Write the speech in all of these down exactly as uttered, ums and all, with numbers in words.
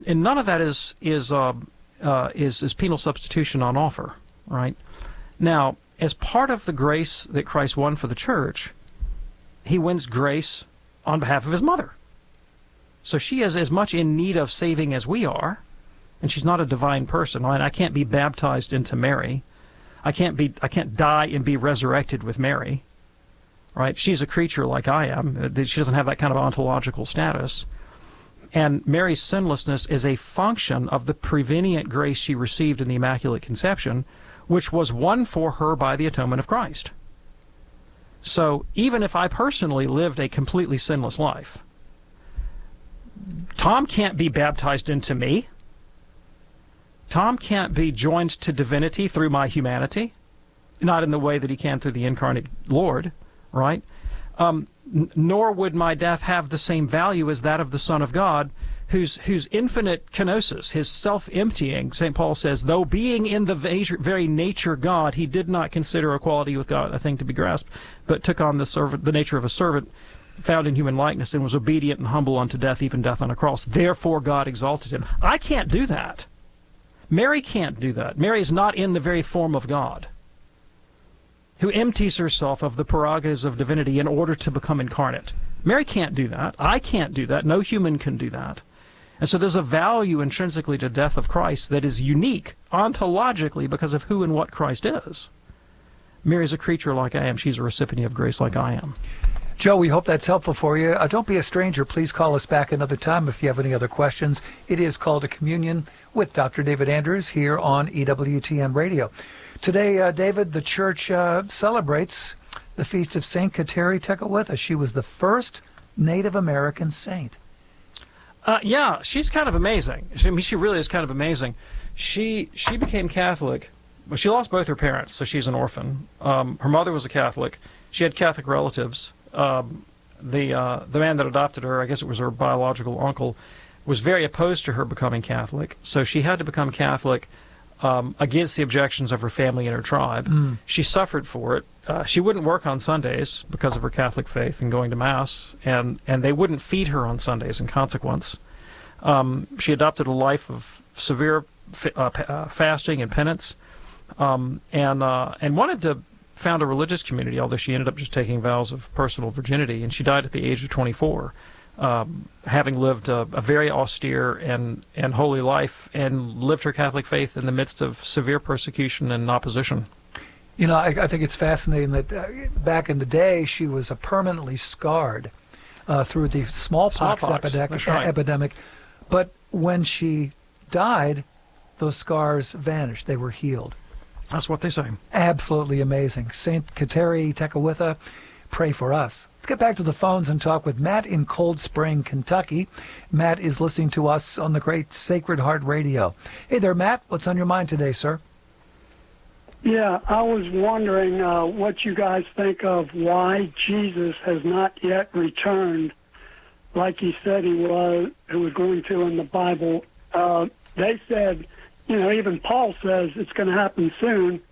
and none of that is is uh, uh, is is penal substitution on offer, right? Now, as part of the grace that Christ won for the church, he wins grace on behalf of his mother. So she is as much in need of saving as we are, and she's not a divine person. Right? I can't be baptized into Mary. I can't be. I can't die and be resurrected with Mary. Right? She's a creature like I am. She doesn't have that kind of ontological status. And Mary's sinlessness is a function of the prevenient grace she received in the Immaculate Conception, which was won for her by the atonement of Christ. So even if I personally lived a completely sinless life, Tom can't be baptized into me. Tom can't be joined to divinity through my humanity, not in the way that he can through the incarnate Lord, right? Um, n- nor would my death have the same value as that of the Son of God, whose whose infinite kenosis, his self-emptying, Saint Paul says, though being in the very nature God, he did not consider equality with God a thing to be grasped, but took on the servant, the nature of a servant, found in human likeness, and was obedient and humble unto death, even death on a cross. Therefore God exalted him. I can't do that. Mary can't do that. Mary is not in the very form of God, who empties herself of the prerogatives of divinity in order to become incarnate. Mary can't do that. I can't do that. No human can do that. And so there's a value intrinsically to death of Christ that is unique ontologically because of who and what Christ is. Mary's a creature like I am. She's a recipient of grace like I am. Joe, we hope that's helpful for you. Uh, don't be a stranger. Please call us back another time if you have any other questions. It is Called to Communion with Doctor David Anders here on E W T N Radio. Today, uh, David, the church uh, celebrates the feast of Saint Kateri Tekakwitha. She was the first Native American saint. Uh, yeah, she's kind of amazing. I mean, she really is kind of amazing. She she became Catholic. Well, she lost both her parents, so she's an orphan. Um, her mother was a Catholic. She had Catholic relatives. Um, the uh, the man that adopted her, I guess it was her biological uncle, was very opposed to her becoming Catholic. So she had to become Catholic um, against the objections of her family and her tribe. Mm. She suffered for it. Uh, she wouldn't work on Sundays because of her Catholic faith and going to Mass, and, and they wouldn't feed her on Sundays in consequence. Um, she adopted a life of severe fa- uh, uh, fasting and penance, um, and uh, and wanted to found a religious community, although she ended up just taking vows of personal virginity, and she died at the age of twenty-four, um, having lived a, a very austere and, and holy life, and lived her Catholic faith in the midst of severe persecution and opposition. You know, I, I think it's fascinating that uh, back in the day, she was uh, permanently scarred uh, through the smallpox, smallpox epidemic, right. epidemic, but when she died, those scars vanished. They were healed. That's what they say. Absolutely amazing. Saint Kateri Tekakwitha, pray for us. Let's get back to the phones and talk with Matt in Cold Spring, Kentucky. Matt is listening to us on the great Sacred Heart Radio. Hey there, Matt. What's on your mind today, sir? Yeah, I was wondering uh, what you guys think of why Jesus has not yet returned like he said he was, he was going to in the Bible. Uh, they said, you know, even Paul says it's going to happen soon.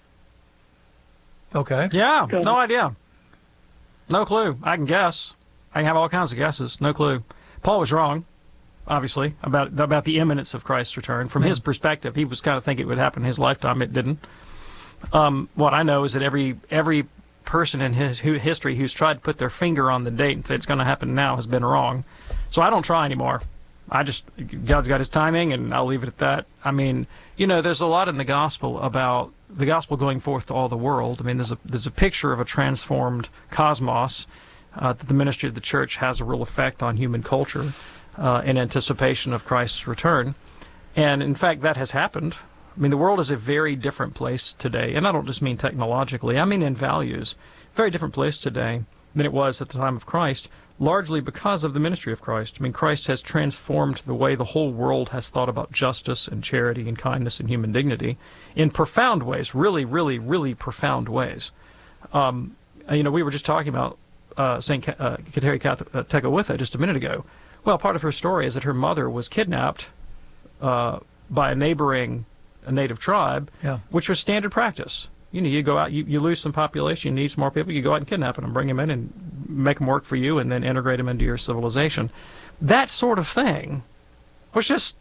Okay. Yeah, no idea. No clue. I can guess. I can have all kinds of guesses. No clue. Paul was wrong, obviously, about about the imminence of Christ's return. From yeah. his perspective, he was kind of thinking it would happen in his lifetime. It didn't. Um, what I know is that every every person in his who, history who's tried to put their finger on the date and say it's going to happen now has been wrong. So I don't try anymore. I just, God's got his timing, and I'll leave it at that. I mean, you know, there's a lot in the gospel about the gospel going forth to all the world. I mean, there's a there's a picture of a transformed cosmos, uh, that the ministry of the church has a real effect on human culture uh, in anticipation of Christ's return. And, in fact, that has happened. I mean, the world is a very different place today, and I don't just mean technologically. I mean in values. Very different place today than it was at the time of Christ, largely because of the ministry of Christ. I mean, Christ has transformed the way the whole world has thought about justice and charity and kindness and human dignity in profound ways, really, really, really profound ways. Um, you know, we were just talking about uh, Saint Uh, Kateri Tekakwitha just a minute ago. Well, part of her story is that her mother was kidnapped uh, by a neighboring a native tribe, yeah. which was standard practice. You know, you go out, you, you lose some population, you need some more people, you go out and kidnap them and bring them in and make them work for you and then integrate them into your civilization. That sort of thing was just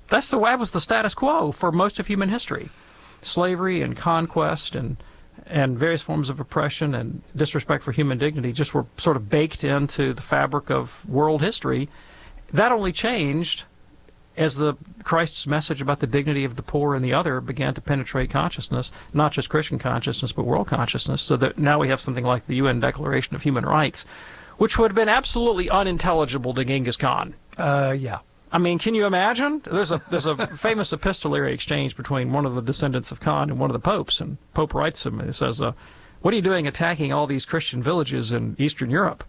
That's the that was the status quo for most of human history. Slavery and conquest and and various forms of oppression and disrespect for human dignity just were sort of baked into the fabric of world history. That only changed as the Christ's message about the dignity of the poor and the other began to penetrate consciousness, not just Christian consciousness, but world consciousness, so that now we have something like the U N Declaration of Human Rights, which would have been absolutely unintelligible to Genghis Khan. Uh, yeah. I mean, can you imagine? There's a there's a famous epistolary exchange between one of the descendants of Khan and one of the popes, and Pope writes him, and he says, uh, what are you doing attacking all these Christian villages in Eastern Europe?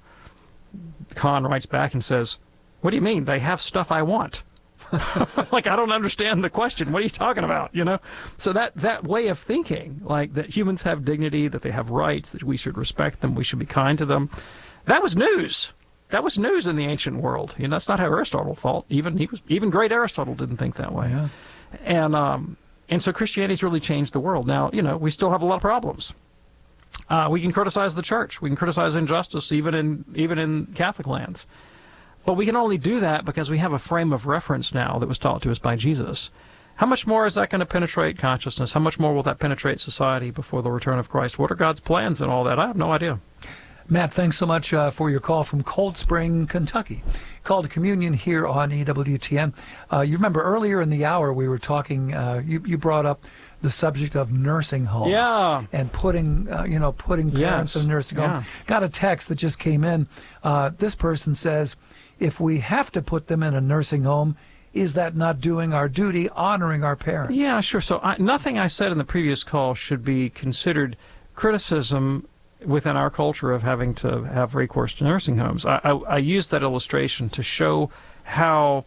Khan writes back and says, what do you mean? They have stuff I want. Like, I don't understand the question. What are you talking about? You know? So that, that way of thinking, like that humans have dignity, that they have rights, that we should respect them, we should be kind to them, that was news. That was news in the ancient world. You know, that's not how Aristotle thought. Even he was, even great Aristotle didn't think that way. Yeah. And um, and so Christianity's really changed the world. Now, you know, we still have a lot of problems. Uh, we can criticize the church. We can criticize injustice, even in even in Catholic lands. But we can only do that because we have a frame of reference now that was taught to us by Jesus. How much more is that going to penetrate consciousness? How much more will that penetrate society before the return of Christ? What are God's plans and all that? I have no idea. Matt, thanks so much uh, for your call from Cold Spring, Kentucky. Call to Communion here on E W T N. Uh, you remember earlier in the hour we were talking, uh, you, you brought up the subject of nursing homes. Yeah. And putting, uh, you know, putting parents Yes. in a nursing home. Yeah. Got a text that just came in. Uh, this person says, if we have to put them in a nursing home, is that not doing our duty, honoring our parents? Yeah, sure. So I, nothing I said in the previous call should be considered criticism within our culture of having to have recourse to nursing homes. I, I, I used that illustration to show how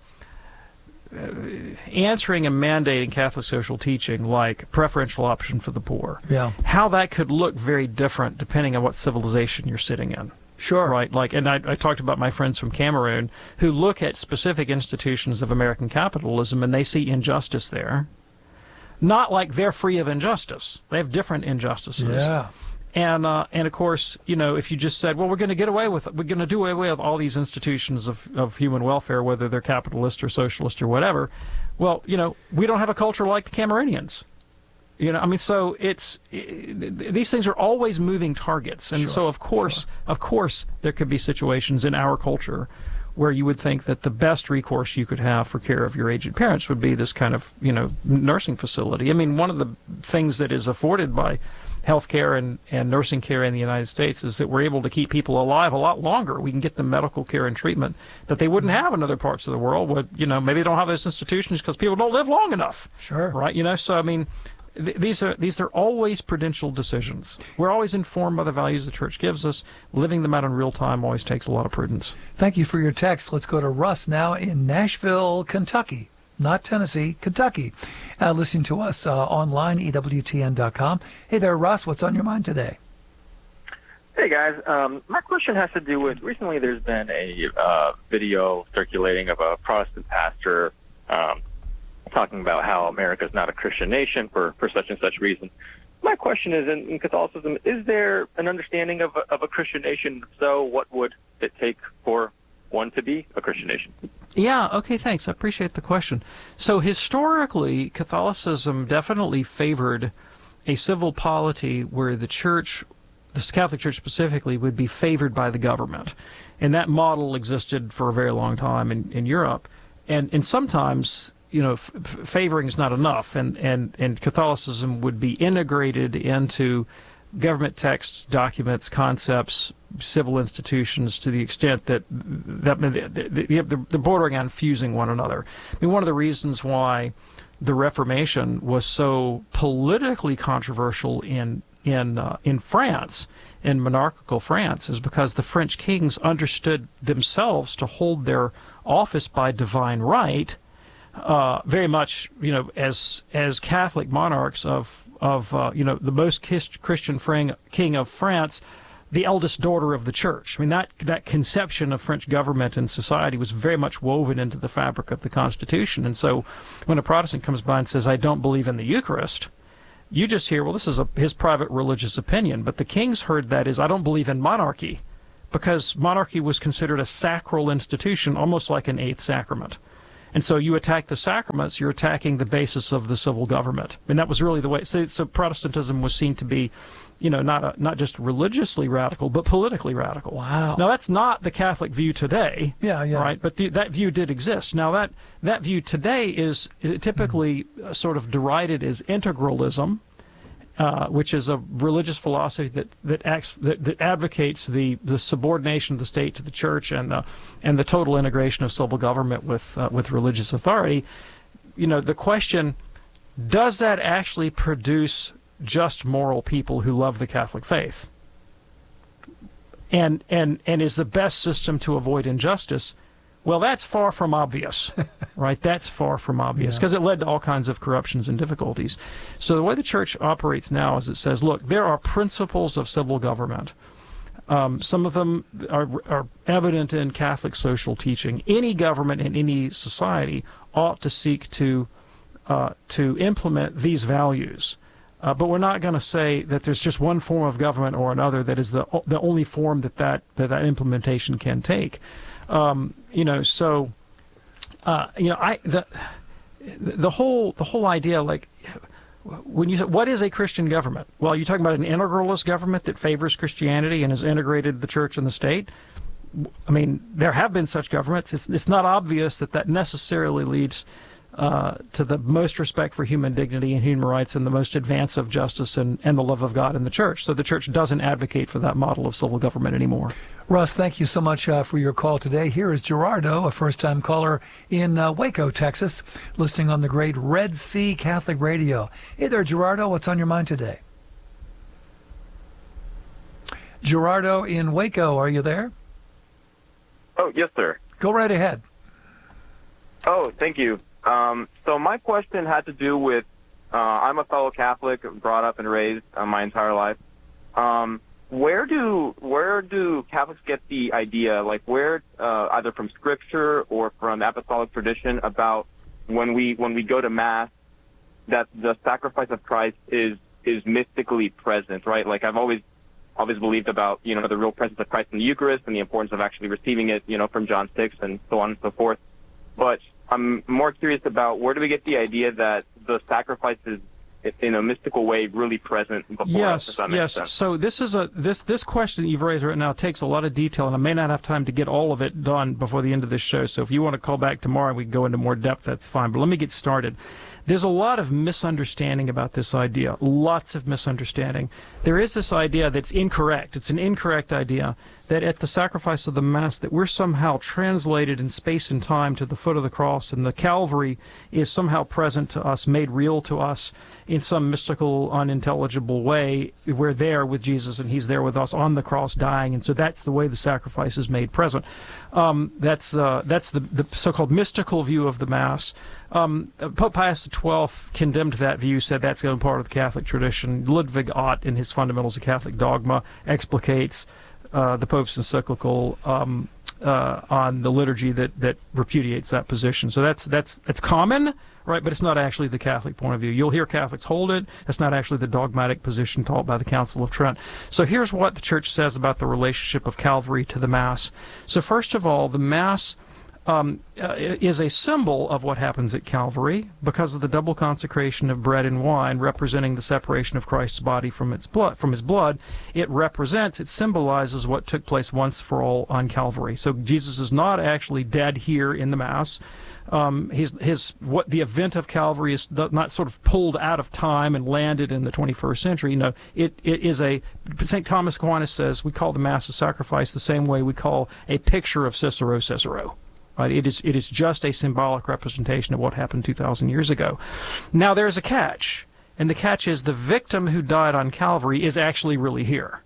uh, answering and mandating Catholic social teaching, like preferential option for the poor, Yeah. how that could look very different depending on what civilization you're sitting in. Sure. Right, like, and I, I talked about my friends from Cameroon who look at specific institutions of American capitalism and they see injustice there. Not like they're free of injustice. They have different injustices. Yeah. And uh, and of course, you know, if you just said, well, we're going to get away with, we're going to do away with all these institutions of, of human welfare, whether they're capitalist or socialist or whatever, well, you know, we don't have a culture like the Cameroonians. You know, I mean, so it's it, these things are always moving targets, and Sure, so of course, sure. of course, there could be situations in our culture where you would think that the best recourse you could have for care of your aged parents would be this kind of, you know, nursing facility. I mean, one of the things that is afforded by healthcare and, and nursing care in the United States is that we're able to keep people alive a lot longer. We can get them medical care and treatment that they wouldn't have in other parts of the world. Would, you know, maybe they don't have those institutions because people don't live long enough. Sure. Right? You know, so I mean, th- these are these are always prudential decisions. We're always informed by the values the Church gives us. Living them out in real time always takes a lot of prudence. Thank you for your text. Let's go to Russ now in Nashville, Kentucky. Not Tennessee, Kentucky. Uh, listening to us uh, online, E W T N dot com. Hey there, Russ. What's on your mind today? Hey, guys. Um, my question has to do with, recently there's been a uh, video circulating of a Protestant pastor um, talking about how America's not a Christian nation for, for such and such reason. My question is, in, in Catholicism, is there an understanding of a, of a Christian nation? If so, what would it take for one to be a Christian nation? Yeah, okay, thanks. I appreciate the question. So historically, Catholicism definitely favored a civil polity where the church, the Catholic Church specifically, would be favored by the government. And that model existed for a very long time in, in Europe. And and sometimes, you know, f- f- favoring is not enough, and, and, and Catholicism would be integrated into government texts, documents, concepts, civil institutions to the extent that, that they're bordering on fusing one another. I mean, one of the reasons why the Reformation was so politically controversial in in uh, in France, in monarchical France, is because the French kings understood themselves to hold their office by divine right, uh, very much, you know, as as Catholic monarchs of of uh, you know, the most Christian king of France, the eldest daughter of the church. I mean, that that conception of French government and society was very much woven into the fabric of the Constitution. And so when a Protestant comes by and says, I don't believe in the Eucharist, you just hear, well, this is a, his private religious opinion. But the kings heard that as, I don't believe in monarchy, because monarchy was considered a sacral institution, almost like an eighth sacrament. And so you attack the sacraments, you're attacking the basis of the civil government. And that was really the way. So, so Protestantism was seen to be, you know, not a, not just religiously radical, but politically radical. Wow. Now, that's not the Catholic view today. Yeah, yeah. Right? But the, that view did exist. Now, that, that view today is typically mm. sort of derided as integralism, uh, which is a religious philosophy that that, acts, that, that advocates the, the subordination of the state to the church and the and the total integration of civil government with uh, with religious authority. You know, the question: does that actually produce just moral people who love the Catholic faith? And and and is the best system to avoid injustice? Well, that's far from obvious, right? That's far from obvious because yeah. it led to all kinds of corruptions and difficulties. So the way the church operates now is it says, look, there are principles of civil government. Um, some of them are, are evident in Catholic social teaching. Any government in any society ought to seek to uh, to implement these values. Uh, but we're not going to say that there's just one form of government or another that is the the only form that that, that, that implementation can take. Um, you know, so, uh, you know, I, the, the whole, the whole idea, like, when you say, what is a Christian government? Well, you're talking about an integralist government that favors Christianity and has integrated the church and the state. I mean, there have been such governments. It's, it's not obvious that that necessarily leads uh, to the most respect for human dignity and human rights and the most advance of justice and, and the love of God in the church. So the church doesn't advocate for that model of civil government anymore. Russ, thank you so much uh, for your call today. Here is Gerardo, a first-time caller in uh, Waco, Texas, listening on the great Red Sea Catholic Radio. Hey there, Gerardo. What's on your mind today? Gerardo in Waco, are you there? Oh, yes, sir. Go right ahead. Oh, thank you. Um, so my question had to do with, uh, I'm a fellow Catholic, brought up and raised uh, my entire life. Um, where do where do Catholics get the idea, like where, uh, either from Scripture or from apostolic tradition, about when we when we go to Mass, that the sacrifice of Christ is is mystically present, right? Like I've always always believed about, you know, the real presence of Christ in the Eucharist and the importance of actually receiving it, you know, from John six and so on and so forth. But I'm more curious about where do we get the idea that the sacrifice is, in a mystical way, really present before yes, us, if that makes yes. sense. So this is a this this question that you've raised right now takes a lot of detail, and I may not have time to get all of it done before the end of this show. So if you want to call back tomorrow and we can go into more depth, that's fine. But let me get started. There's a lot of misunderstanding about this idea, lots of misunderstanding. There is this idea that's incorrect. It's an incorrect idea that at the sacrifice of the Mass that we're somehow translated in space and time to the foot of the cross, and the Calvary is somehow present to us, made real to us in some mystical, unintelligible way. We're there with Jesus, and he's there with us on the cross dying, and so that's the way the sacrifice is made present. Um, that's uh, that's the, the so-called mystical view of the Mass. Um, Pope Pius the twelfth condemned that view, said that's a part of the Catholic tradition. Ludwig Ott, in his Fundamentals of Catholic Dogma, explicates uh, the Pope's encyclical um, uh, on the liturgy that, that repudiates that position. So that's that's that's common, right? But it's not actually the Catholic point of view. You'll hear Catholics hold it. That's not actually the dogmatic position taught by the Council of Trent. So here's what the Church says about the relationship of Calvary to the Mass. So first of all, the Mass Um, uh, is a symbol of what happens at Calvary because of the double consecration of bread and wine, representing the separation of Christ's body from its blood. From his blood, it represents, it symbolizes what took place once for all on Calvary. So Jesus is not actually dead here in the Mass. Um, his his what the event of Calvary is not sort of pulled out of time and landed in the twenty-first century. No, it it is a. Saint Thomas Aquinas says we call the Mass a sacrifice the same way we call a picture of Cicero Cicero. Right? It is it is just a symbolic representation of what happened two thousand years ago. Now there's a catch, and the catch is the victim who died on Calvary is actually really here.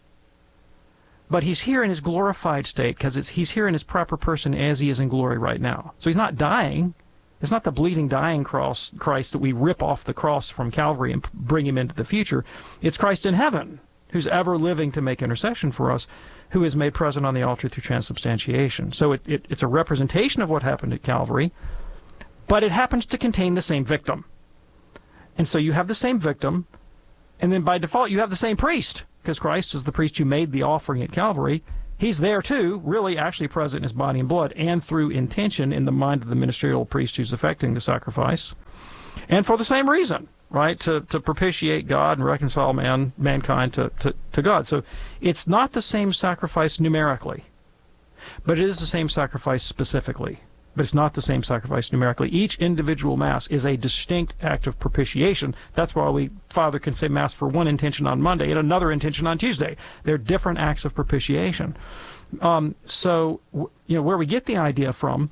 But he's here in his glorified state because it's he's here in his proper person as he is in glory right now. So he's not dying. It's not the bleeding, dying cross Christ that we rip off the cross from Calvary and bring him into the future. It's Christ in heaven, who's ever living to make intercession for us, who is made present on the altar through transubstantiation. So it, it, it's a representation of what happened at Calvary, but it happens to contain the same victim. And so you have the same victim, and then by default you have the same priest, because Christ is the priest who made the offering at Calvary, he's there too, really actually present in his body and blood, and through intention in the mind of the ministerial priest who's effecting the sacrifice. And for the same reason, right, to, to propitiate God and reconcile man mankind to, to, to God. So it's not the same sacrifice numerically, but it is the same sacrifice specifically. But it's not the same sacrifice numerically. Each individual Mass is a distinct act of propitiation. That's why we Father can say Mass for one intention on Monday and another intention on Tuesday. They're different acts of propitiation. Um, so, you know, where we get the idea from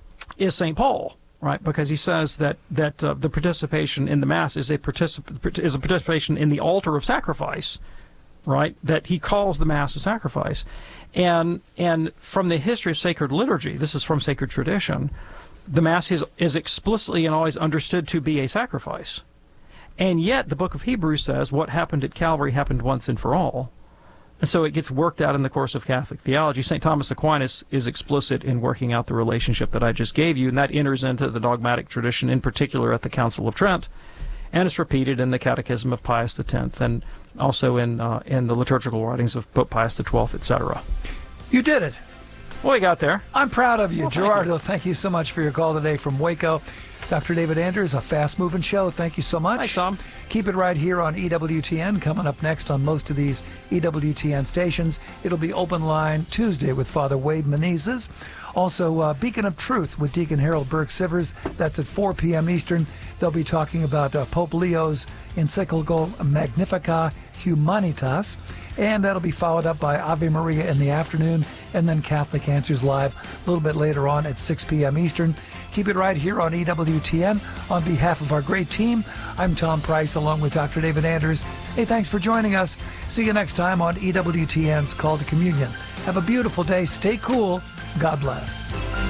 is Saint Paul, right? Because he says that that uh, the participation in the Mass is a particip- is a participation in the altar of sacrifice, right? That he calls the Mass a sacrifice. And and from the history of sacred liturgy, this is from sacred tradition, the Mass is, is explicitly and always understood to be a sacrifice. And yet the book of Hebrews says what happened at Calvary happened once and for all. And so it gets worked out in the course of Catholic theology. Saint Thomas Aquinas is explicit in working out the relationship that I just gave you, and that enters into the dogmatic tradition, in particular at the Council of Trent, and it's repeated in the Catechism of Pius the Tenth, and also in uh, in the liturgical writings of Pope Pius the Twelfth, et cetera. You did it. Well, you got there. I'm proud of you, well, Gerardo. Thank you. Thank you so much for your call today from Waco. Doctor David Anders, a fast-moving show. Thank you so much. Thanks, Tom. Keep it right here on E W T N. Coming up next on most of these E W T N stations, it'll be Open Line Tuesday with Father Wade Menezes. Also, uh, Beacon of Truth with Deacon Harold Burke-Sivers. That's at four p.m. Eastern. They'll be talking about uh, Pope Leo's encyclical Magnificat Humanitas. And that'll be followed up by Ave Maria in the afternoon, and then Catholic Answers Live a little bit later on at six p.m. Eastern. Keep it right here on E W T N. On behalf of our great team, I'm Tom Price along with Doctor David Anders. Hey, thanks for joining us. See you next time on E W T N's Call to Communion. Have a beautiful day. Stay cool. God bless.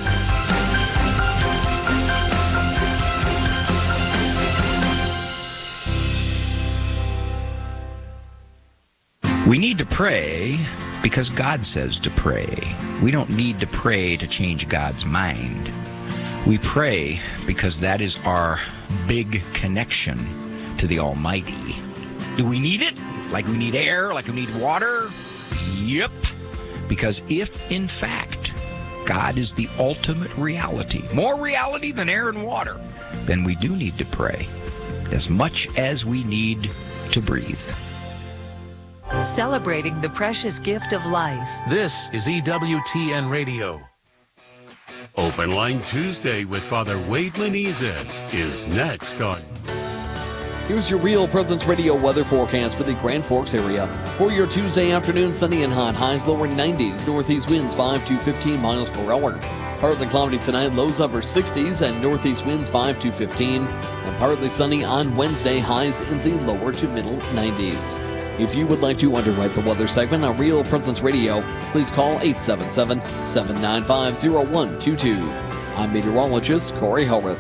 We need to pray because God says to pray. We don't need to pray to change God's mind. We pray because that is our big connection to the Almighty. Do we need it? Like we need air? Like we need water? Yep. Because if, in fact, God is the ultimate reality, more reality than air and water, then we do need to pray as much as we need to breathe. Celebrating the precious gift of life. This is E W T N Radio. Open Line Tuesday with Father Wade Menezes is next on... Here's your Real Presence Radio weather forecast for the Grand Forks area. For your Tuesday afternoon, sunny and hot, highs lower nineties, northeast winds five to fifteen miles per hour. Partly cloudy tonight, lows upper sixties, and northeast winds five to fifteen. And partly sunny on Wednesday, highs in the lower to middle nineties. If you would like to underwrite the weather segment on Real Presence Radio, please call eight seven seven, seven nine five, zero one two two. I'm meteorologist Corey Howarth.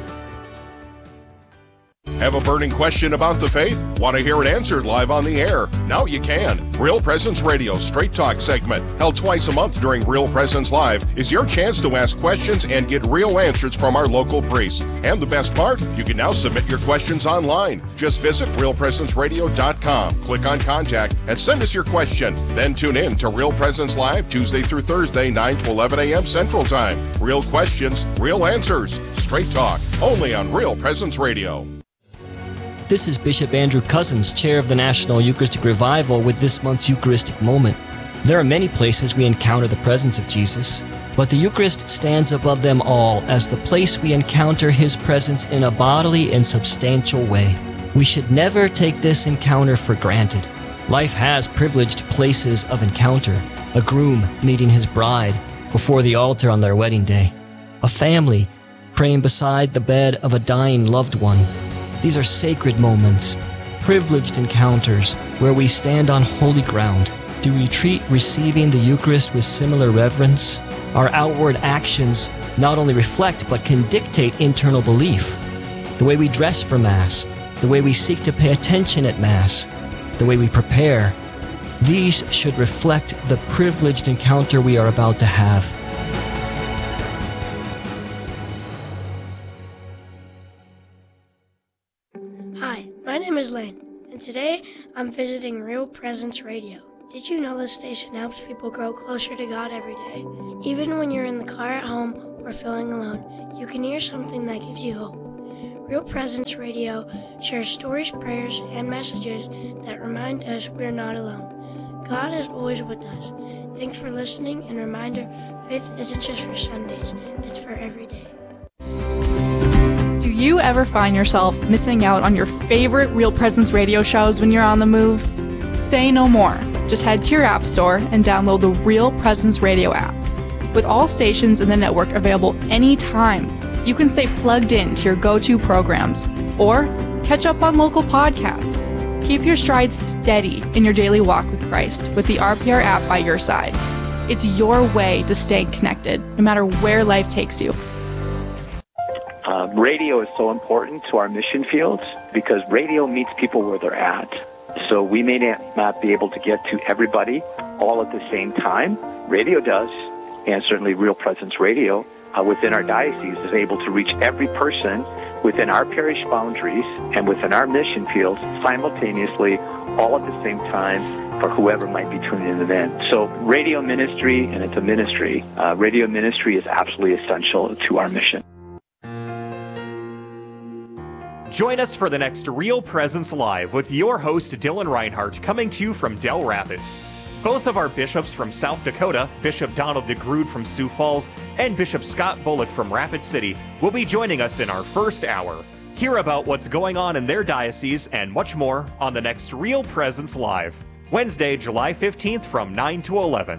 Have a burning question about the faith? Want to hear it answered live on the air? Now you can. Real Presence Radio Straight Talk segment, held twice a month during Real Presence Live, is your chance to ask questions and get real answers from our local priests. And the best part, you can now submit your questions online. Just visit real presence radio dot com, click on Contact, and send us your question. Then tune in to Real Presence Live Tuesday through Thursday, nine to eleven a.m. Central Time. Real questions, real answers. Straight Talk, only on Real Presence Radio. This is Bishop Andrew Cousins, Chair of the National Eucharistic Revival, with this month's Eucharistic Moment. There are many places we encounter the presence of Jesus, but the Eucharist stands above them all as the place we encounter His presence in a bodily and substantial way. We should never take this encounter for granted. Life has privileged places of encounter: a groom meeting his bride before the altar on their wedding day, a family praying beside the bed of a dying loved one. These are sacred moments, privileged encounters where we stand on holy ground. Do we treat receiving the Eucharist with similar reverence? Our outward actions not only reflect but can dictate internal belief. The way we dress for Mass, the way we seek to pay attention at Mass, the way we prepare, these should reflect the privileged encounter we are about to have. Hi, my name is Lane, and today I'm visiting Real Presence Radio. Did you know this station helps people grow closer to God every day? Even when you're in the car at home or feeling alone, you can hear something that gives you hope. Real Presence Radio shares stories, prayers, and messages that remind us we're not alone. God is always with us. Thanks for listening, and reminder, faith isn't just for Sundays, it's for every day. Do you ever find yourself missing out on your favorite Real Presence Radio shows when you're on the move? Say no more. Just head to your app store and download the Real Presence Radio app. With all stations in the network available anytime, you can stay plugged in to your go-to programs or catch up on local podcasts. Keep your stride steady in your daily walk with Christ with the R P R app by your side. It's your way to stay connected, no matter where life takes you. Uh, radio is so important to our mission fields because radio meets people where they're at. So we may not be able to get to everybody all at the same time. Radio does, and certainly Real Presence Radio uh, within our diocese is able to reach every person within our parish boundaries and within our mission fields simultaneously, all at the same time, for whoever might be tuning in. So radio ministry, and it's a ministry, uh, radio ministry is absolutely essential to our mission. Join us for the next Real Presence Live with your host, Dylan Reinhart, coming to you from Dell Rapids. Both of our bishops from South Dakota, Bishop Donald DeGrood from Sioux Falls, and Bishop Scott Bullock from Rapid City, will be joining us in our first hour. Hear about what's going on in their diocese and much more on the next Real Presence Live, Wednesday, July fifteenth from nine to eleven.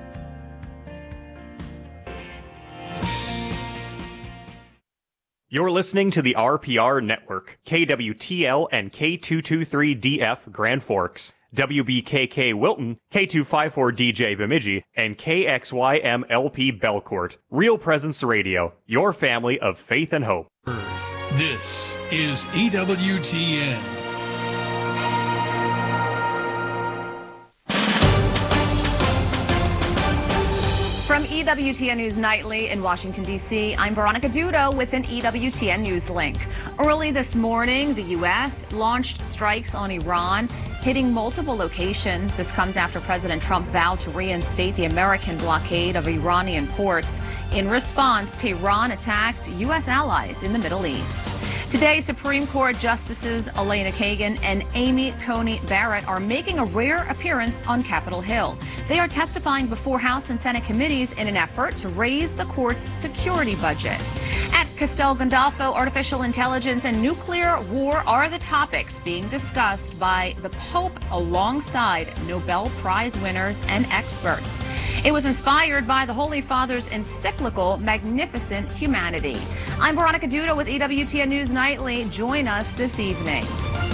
You're listening to the R P R Network, K W T L and K two twenty-three D F Grand Forks, W B K K Wilton, K two fifty-four D J Bemidji, and K X Y M L P Belcourt. Real Presence Radio, your family of faith and hope. This is E W T N. From E W T N News Nightly in Washington, D C, I'm Veronica Dudo with an E W T N News link. Early this morning, the U S launched strikes on Iran, hitting multiple locations. This comes after President Trump vowed to reinstate the American blockade of Iranian ports. In response, Tehran attacked U S allies in the Middle East. Today, Supreme Court Justices Elena Kagan and Amy Coney Barrett are making a rare appearance on Capitol Hill. They are testifying before House and Senate committees in an effort to raise the court's security budget. At Castel Gandolfo, artificial intelligence and nuclear war are the topics being discussed by the Pope alongside Nobel Prize winners and experts. It was inspired by the Holy Father's encyclical, Magnificent Humanity. I'm Veronica Dudo with E W T N News Nightly. Join us this evening.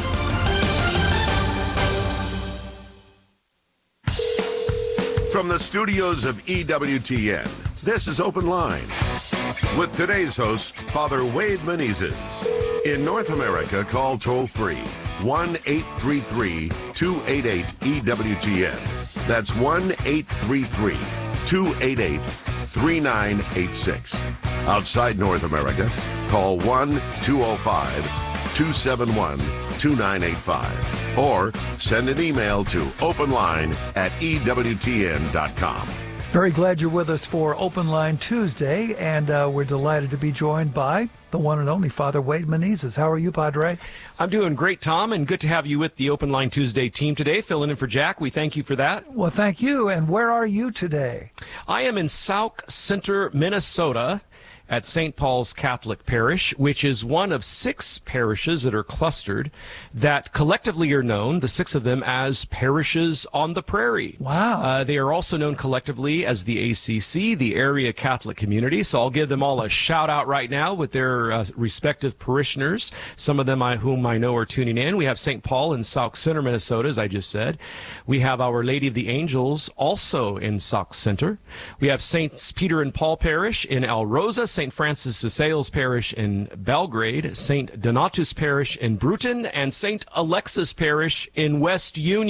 From the studios of E W T N, this is Open Line with today's host, Father Wade Menezes. In North America, call toll-free one eight three three, two eight eight, E W T N. That's one eight three three, two eight eight, three nine eight six. Outside North America, call one two oh five, two seven one, two nine eight five or send an email to openline at E W T N dot com. Very glad you're with us for Open Line Tuesday, and uh, we're delighted to be joined by the one and only Father Wade Menezes. How are you, Padre? I'm doing great, Tom, and good to have you with the Open Line Tuesday team today, filling in for Jack. We thank you for that. Well, thank you. And where are you today? I am in Sauk Center, Minnesota, at Saint Paul's Catholic Parish, which is one of six parishes that are clustered that collectively are known, the six of them, as Parishes on the Prairie. Wow. Uh, they are also known collectively as the A C C, the Area Catholic Community. So I'll give them all a shout out right now with their uh, respective parishioners, some of them I, whom I know are tuning in. We have Saint Paul in Sauk Center, Minnesota, as I just said. We have Our Lady of the Angels also in Sauk Center. We have Saints Peter and Paul Parish in El Rosa, Saint Francis de Sales Parish in Belgrade, Saint Donatus Parish in Bruton, and Saint Alexis Parish in West Union.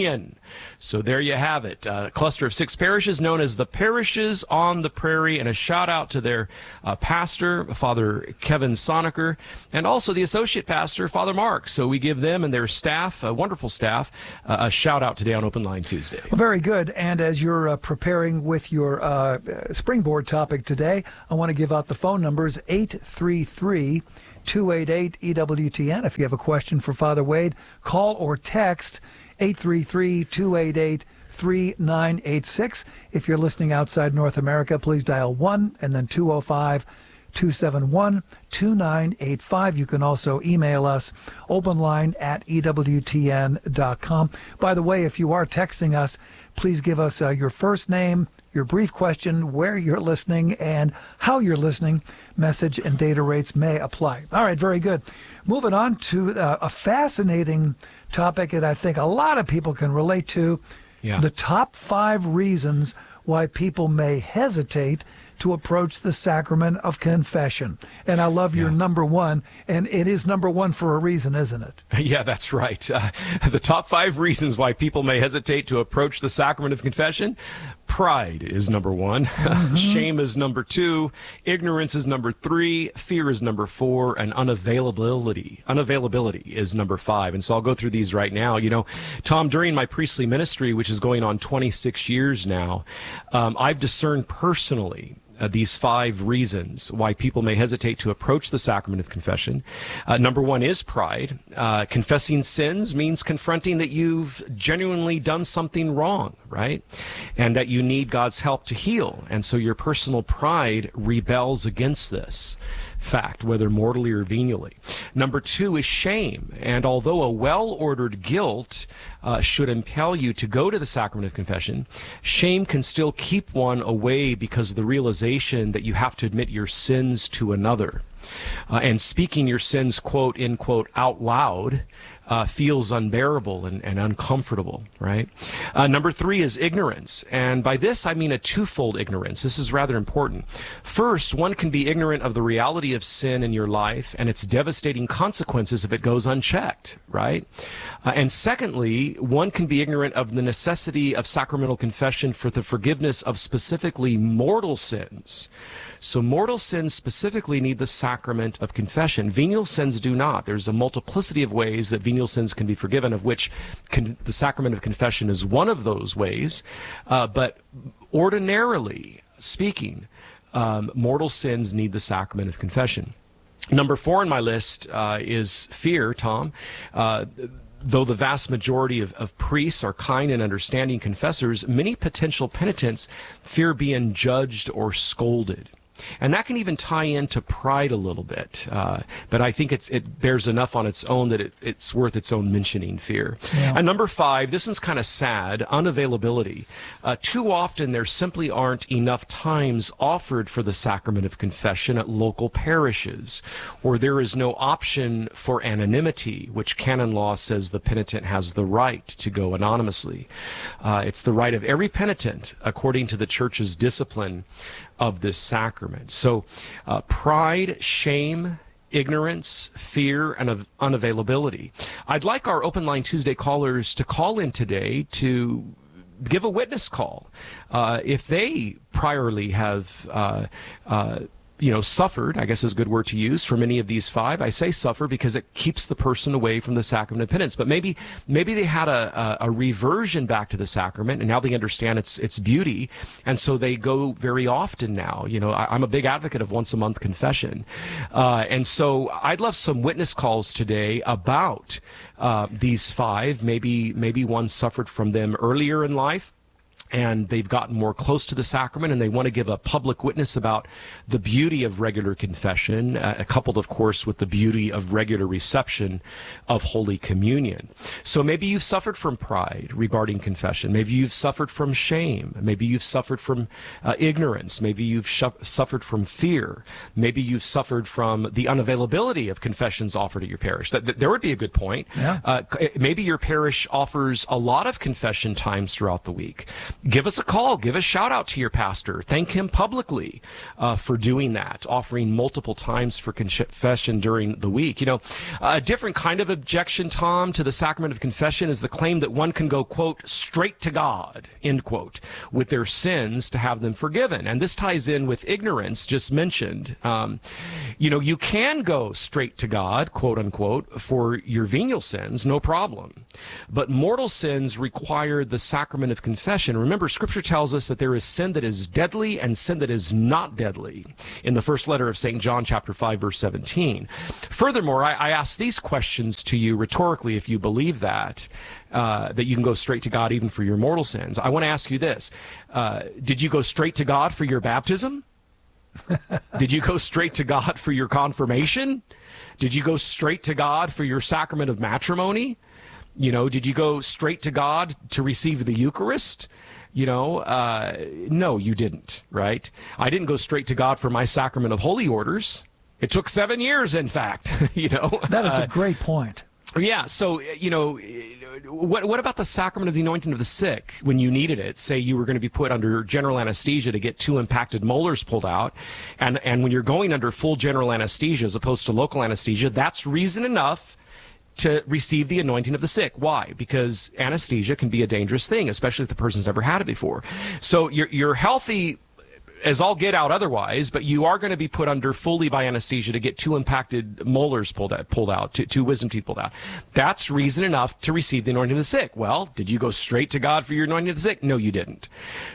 So there you have it. A cluster of six parishes known as the Parishes on the Prairie, and a shout out to their uh, pastor, Father Kevin Sonaker, and also the associate pastor, Father Mark. So we give them and their staff, a wonderful staff, uh, a shout out today on Open Line Tuesday. Well, very good. And as you're uh, preparing with your uh, springboard topic today, I want to give out the phone numbers eight three three, two eight eight, E W T N. If you have a question for Father Wade, call or text eight three three, two eight eight, three nine eight six. If you're listening outside North America, please dial one and then two oh five, two seven one, two nine eight five. You can also email us, openline at E W T N dot com. By the way, if you are texting us, please give us uh, your first name, your brief question, where you're listening, and how you're listening. Message and data rates may apply. All right, very good. Moving on to uh, a fascinating topic that I think a lot of people can relate to. Yeah. The top five reasons why people may hesitate to approach the sacrament of confession. And I love your number one, and it is number one for a reason, isn't it? Yeah, that's right. Uh, the top five reasons why people may hesitate to approach the sacrament of confession. Pride is number one. Mm-hmm. Shame is number two. Ignorance is number three. Fear is number four. And unavailability. Unavailability is number five. And so I'll go through these right now. You know, Tom, during my priestly ministry, which is going on twenty-six years now, um, I've discerned personally Uh, these five reasons why people may hesitate to approach the sacrament of confession. Uh, number one is pride. Uh, confessing sins means confronting that you've genuinely done something wrong, right? And that you need God's help to heal. And so your personal pride rebels against this fact, whether mortally or venially. Number two is shame. And although a well-ordered guilt uh, should impel you to go to the sacrament of confession, shame can still keep one away because of the realization that you have to admit your sins to another. Uh, and speaking your sins, quote, in quote, out loud, Uh, feels unbearable and, and uncomfortable, right? Uh, number three is ignorance. And by this, I mean a twofold ignorance. This is rather important. First, one can be ignorant of the reality of sin in your life and its devastating consequences if it goes unchecked, right? Uh, and secondly, one can be ignorant of the necessity of sacramental confession for the forgiveness of specifically mortal sins. So mortal sins specifically need the sacrament of confession. Venial sins do not. There's a multiplicity of ways that venial sins can be forgiven, of which con- the sacrament of confession is one of those ways. Uh, but ordinarily speaking, um, mortal sins need the sacrament of confession. Number four on my list uh, is fear, Tom. Uh, Though the vast majority of, of priests are kind and understanding confessors, many potential penitents fear being judged or scolded. And that can even tie into pride a little bit. Uh, but I think it's, it bears enough on its own that it, it's worth its own mentioning, fear. Yeah. And number five, this one's kind of sad, unavailability. Uh, too often there simply aren't enough times offered for the sacrament of confession at local parishes, or there is no option for anonymity, which canon law says the penitent has the right to go anonymously. Uh, it's the right of every penitent, according to the Church's discipline of this sacrament. So uh, pride, shame, ignorance, fear, and of unavailability. I'd like our Open Line Tuesday callers to call in today to give a witness call. Uh, if they priorly have uh, uh, you know, suffered, I guess is a good word to use, for many of these five. I say suffer because it keeps the person away from the sacrament of penance. But maybe maybe they had a, a, a reversion back to the sacrament, and now they understand its its beauty, and so they go very often now. You know, I, I'm a big advocate of once a month confession. Uh, and so I'd love some witness calls today about uh, these five. Maybe, maybe one suffered from them earlier in life, and they've gotten more close to the sacrament, and they want to give a public witness about the beauty of regular confession, uh, coupled, of course, with the beauty of regular reception of Holy Communion. So maybe you've suffered from pride regarding confession. Maybe you've suffered from shame. Maybe you've suffered from uh, ignorance. Maybe you've sh- suffered from fear. Maybe you've suffered from the unavailability of confessions offered at your parish. That, that there would be a good point. Yeah. Uh, maybe your parish offers a lot of confession times throughout the week. give us a call. Give a shout out to your pastor. Thank him publicly uh, for doing that, offering multiple times for confession during the week. You know, a different kind of objection, Tom, to the sacrament of confession is the claim that one can go, quote, straight to God, end quote, with their sins to have them forgiven. And this ties in with ignorance just mentioned. Um, you know, you can go straight to God, quote unquote, for your venial sins, no problem. But mortal sins require the sacrament of confession. Remember, Scripture tells us that there is sin that is deadly and sin that is not deadly in the first letter of Saint John, chapter five, verse seventeen. Furthermore, I, I ask these questions to you rhetorically, if you believe that, uh, that you can go straight to God even for your mortal sins. I want to ask you this. Uh, did you go straight to God for your baptism? Did you go straight to God for your confirmation? Did you go straight to God for your sacrament of matrimony? You know, did you go straight to God to receive the Eucharist? You know, uh, no, you didn't, right? I didn't go straight to God for my sacrament of holy orders. It took seven years, in fact, you know. That is uh, a great point. Yeah, so, you know, what what about the sacrament of the anointing of the sick when you needed it? Say you were going to be put under general anesthesia to get two impacted molars pulled out, and, and when you're going under full general anesthesia as opposed to local anesthesia, that's reason enough to receive the anointing of the sick. Why? Because anesthesia can be a dangerous thing, especially if the person's never had it before. So you're, you're healthy as all get out otherwise, but you are going to be put under fully by anesthesia to get two impacted molars pulled out, pulled out two, two wisdom teeth pulled out. That's reason enough to receive the anointing of the sick. Well, did you go straight to God for your anointing of the sick? No, you didn't.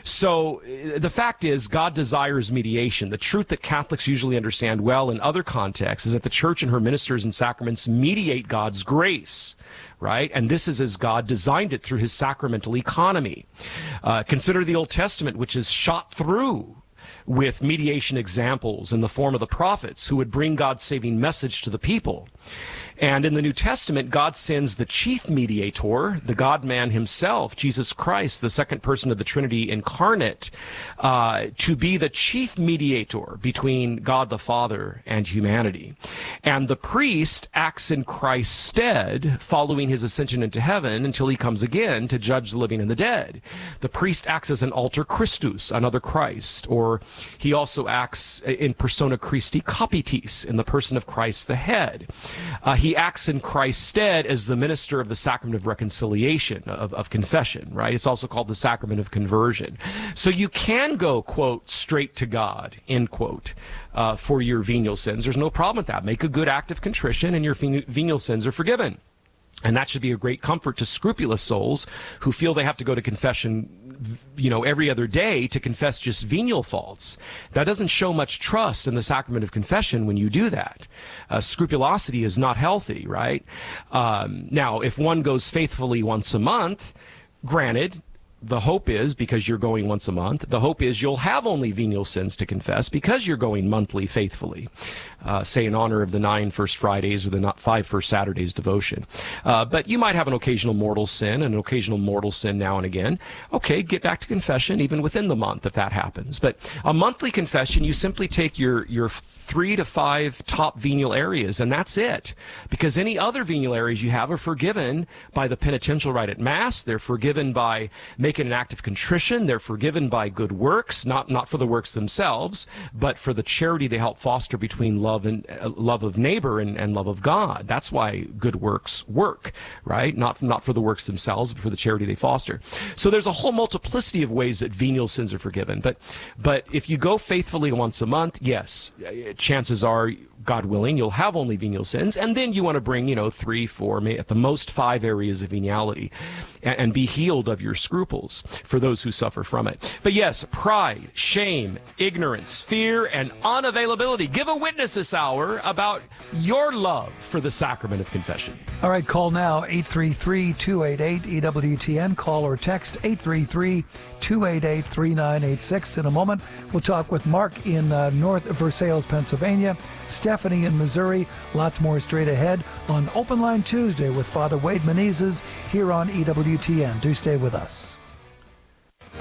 So the fact is, God desires mediation. The truth that Catholics usually understand well in other contexts is that the Church and her ministers and sacraments mediate God's grace. Right? And this is as God designed it through his sacramental economy. Uh, consider the Old Testament, which is shot through with mediation examples in the form of the prophets who would bring God's saving message to the people. And in the New Testament, God sends the chief mediator, the God-man himself, Jesus Christ, the second person of the Trinity incarnate, uh, to be the chief mediator between God the Father and humanity. And the priest acts in Christ's stead, following his ascension into heaven until he comes again to judge the living and the dead. The priest acts as an alter Christus, another Christ, or he also acts in persona Christi capitis, in the person of Christ the head. Uh, he acts in Christ's stead as the minister of the sacrament of reconciliation, of, of confession, right? It's also called the sacrament of conversion. So you can go, quote, straight to God, end quote, uh, for your venial sins. There's no problem with that. Make a good act of contrition and your venial sins are forgiven. And that should be a great comfort to scrupulous souls who feel they have to go to confession, you know, every other day to confess just venial faults. That doesn't show much trust in the sacrament of confession when you do that. Uh, scrupulosity is not healthy, right? Um, now, if one goes faithfully once a month, granted, the hope is, because you're going once a month, the hope is you'll have only venial sins to confess because you're going monthly faithfully, uh, say in honor of the nine First Fridays or the not five First Saturdays devotion. Uh, but you might have an occasional mortal sin, an occasional mortal sin now and again. Okay, get back to confession even within the month if that happens. But a monthly confession, you simply take your, your three to five top venial areas, and that's it. Because any other venial areas you have are forgiven by the penitential rite at Mass. They're forgiven by making an act of contrition. They're forgiven by good works, not not for the works themselves, but for the charity they help foster between love and uh, love of neighbor and, and love of God. That's why good works work, right? Not not for the works themselves, but for the charity they foster. So there's a whole multiplicity of ways that venial sins are forgiven. But but if you go faithfully once a month, yes, chances are, God willing, you'll have only venial sins, and then you want to bring, you know, three, four, maybe at the most five areas of veniality, and, and be healed of your scruples for those who suffer from it. But yes, pride, shame, ignorance, fear, and unavailability. Give a witness this hour about your love for the sacrament of confession. All right, call now, eight three three, two eight eight, E W T N. Call or text eight three three, two eight eight, three nine eight six. In a moment, we'll talk with Mark in uh, North Versailles, Pennsylvania, Stephanie in Missouri. Lots more straight ahead on Open Line Tuesday with Father Wade Menezes here on E W T N. Do stay with us.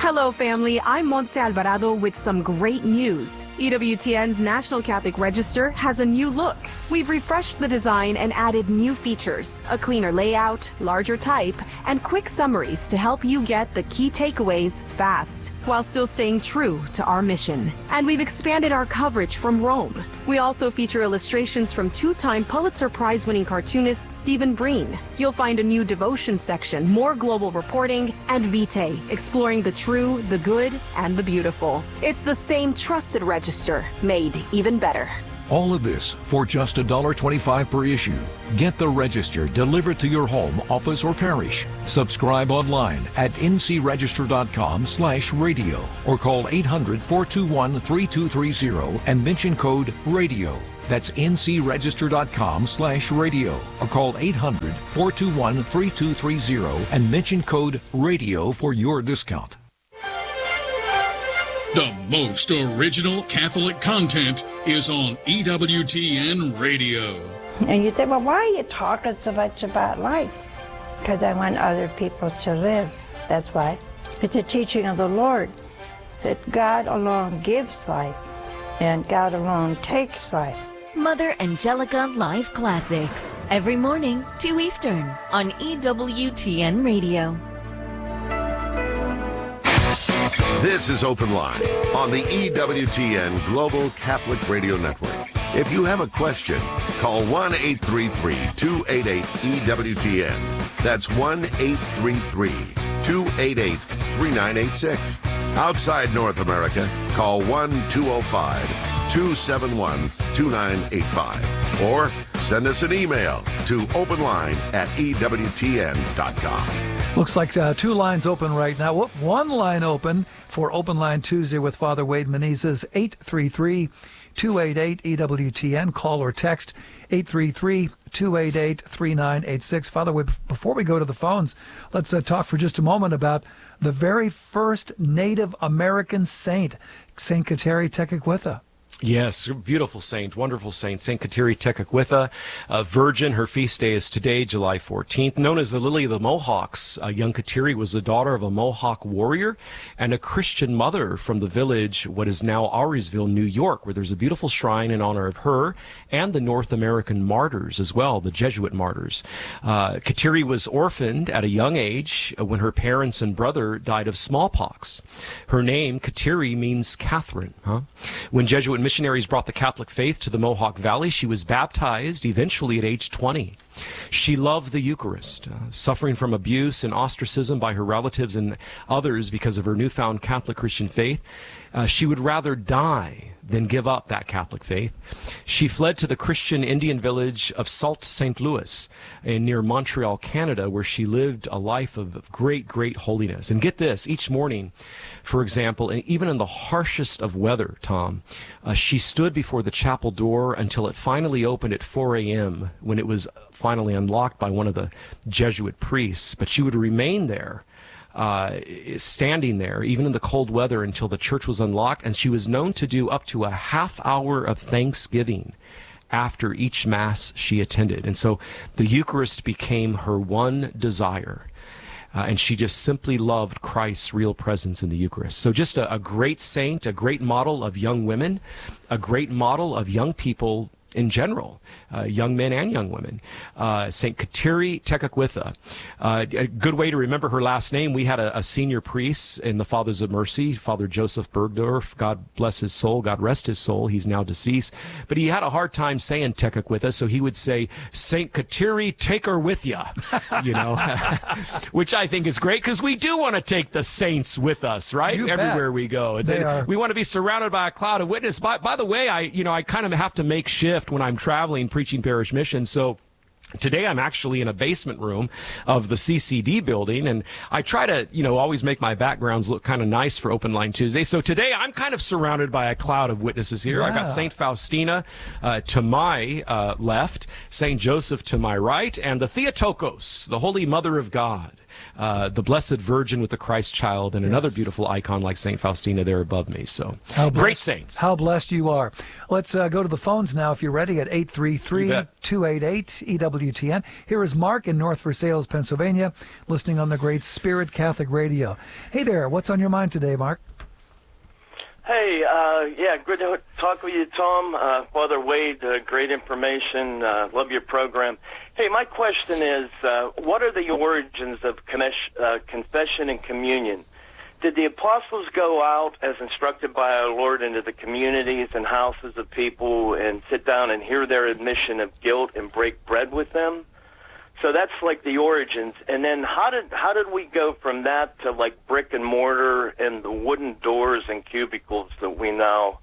Hello, family. I'm Montse Alvarado with some great news. E W T N's National Catholic Register has a new look. We've refreshed the design and added new features, a cleaner layout, larger type, and quick summaries to help you get the key takeaways fast, while still staying true to our mission. And we've expanded our coverage from Rome. We also feature illustrations from two-time Pulitzer Prize-winning cartoonist Stephen Breen. You'll find a new devotion section, more global reporting, and Vitae, exploring the true, the good, and the beautiful. It's the same trusted register, made even better. All of this for just one dollar twenty-five per issue. Get the Register delivered to your home, office, or parish. Subscribe online at ncregister.com slash radio or call eight hundred, four two one, three two three zero and mention code RADIO. That's ncregister.com slash radio or call eight hundred, four two one, three two three zero and mention code RADIO for your discount. The most original Catholic content is on E W T N Radio. And you say, well, why are you talking so much about life? Because I want other people to live. That's why. It's a teaching of the Lord that God alone gives life and God alone takes life. Mother Angelica Live Classics. Every morning, two Eastern on E W T N Radio. This is Open Line on the E W T N Global Catholic Radio Network. If you have a question, call one eight three three, two eight eight, E W T N. That's one eight three three, two eight eight, three nine eight six. Outside North America, call one two zero five, two seven one, two nine eight five. Or send us an email to openline at E W T N dot com. Looks like uh, two lines open right now. Whoop, one line open for Open Line Tuesday with Father Wade Menezes, eight three three, two eight eight, E W T N. Call or text eight three three, two eight eight, three nine eight six. Father Wade, before we go to the phones, let's uh, talk for just a moment about the very first Native American saint, Saint Kateri Tekakwitha. Yes, beautiful saint, wonderful saint, Saint Kateri Tekakwitha, a virgin. Her feast day is today, July fourteenth. Known as the Lily of the Mohawks, uh, young Kateri was the daughter of a Mohawk warrior and a Christian mother from the village, what is now Auriesville, New York, where there's a beautiful shrine in honor of her and the North American martyrs as well, the Jesuit martyrs. Uh, Kateri was orphaned at a young age when her parents and brother died of smallpox. Her name, Kateri, means Catherine. Huh? When Jesuit missionaries brought the Catholic faith to the Mohawk Valley, she was baptized eventually at age twenty. She loved the Eucharist, uh, suffering from abuse and ostracism by her relatives and others because of her newfound Catholic Christian faith. Uh, she would rather die than give up that Catholic faith. She fled to the Christian Indian village of Sault Saint Louis in near Montreal, Canada, where she lived a life of great, great holiness. And get this, each morning, for example, and even in the harshest of weather, Tom, uh, she stood before the chapel door until it finally opened at four a.m. when it was finally unlocked by one of the Jesuit priests. But she would remain there, uh, standing there, even in the cold weather, until the church was unlocked. And she was known to do up to a half hour of thanksgiving after each Mass she attended. And so the Eucharist became her one desire. Uh, and she just simply loved Christ's real presence in the Eucharist. So just a, a great saint, a great model of young women, a great model of young people in general, uh, young men and young women. Uh, Saint Kateri Tekakwitha. Uh, a good way to remember her last name, we had a, a senior priest in the Fathers of Mercy, Father Joseph Bergdorf. God bless his soul, God rest his soul. He's now deceased. But he had a hard time saying Tekakwitha, so he would say, Saint Kateri, take her with ya, you know, which I think is great because we do want to take the saints with us, right? You Everywhere bet. we go. It's They a, are. We want to be surrounded by a cloud of witness. By, by the way, I, you know, I kind of have to make shift when I'm traveling preaching parish mission. So today I'm actually in a basement room of the C C D building, and I try to, you know, always make my backgrounds look kind of nice for Open Line Tuesday. So today I'm kind of surrounded by a cloud of witnesses here. Yeah. I've got Saint Faustina uh, to my uh, left, Saint Joseph to my right, and the Theotokos, the Holy Mother of God. uh, the Blessed Virgin with the Christ child, and yes. another beautiful icon like Saint Faustina there above me. So how blessed, great saints. How blessed you are. Let's uh, go to the phones now if you're ready at eight three three, two eight eight, E W T N. Here is Mark in North Versailles, Pennsylvania, listening on the Great Spirit Catholic Radio. Hey there, what's on your mind today, Mark? Hey, uh, yeah, good to talk with you, Tom. Uh, Father Wade, uh, great information. Uh, love your program. Hey, my question is, uh, what are the origins of uh, confession and communion? Did the apostles go out, as instructed by our Lord, into the communities and houses of people and sit down and hear their admission of guilt and break bread with them? So that's like the origins. And then how did how did we go from that to like brick and mortar and the wooden doors and cubicles that we now